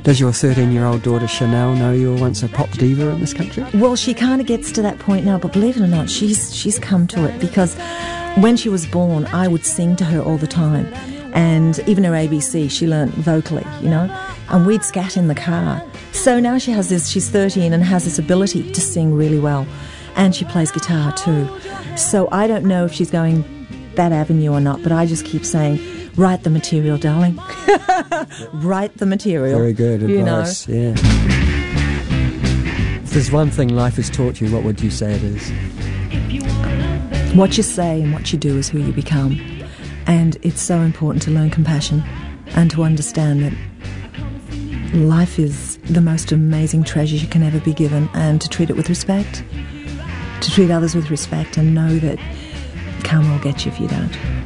Does your 13-year-old daughter Chanel know you were once a pop diva in this country? Well, she kind of gets to that point now, but believe it or not, she's come to it, because when she was born, I would sing to her all the time. And even her ABC, she learnt vocally, you know, and we'd scat in the car. So now she's 13 and has this ability to sing really well. And she plays guitar too. So I don't know if she's going that avenue or not, but I just keep saying, write the material, darling. Write the material. Very good advice, yeah. If there's one thing life has taught you, what would you say it is? What you say and what you do is who you become. And it's so important to learn compassion and to understand that life is the most amazing treasure you can ever be given, and to treat it with respect, to treat others with respect, and know that karma will get you if you don't.